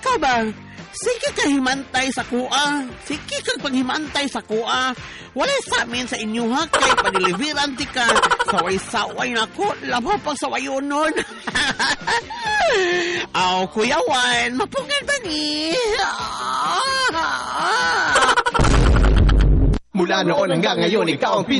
ikaw ba? Sige ka himantay sa kuha. Sige ka paghimantay sa kuha. Wala sa amin sa inyo ha, kay padiliveran ti ka. Saway-saway na ko, labo pang sawayon nun. Aw, Kuya Juan, mapungan ba ni? Mula noon hanggang ngayon, ikaw ang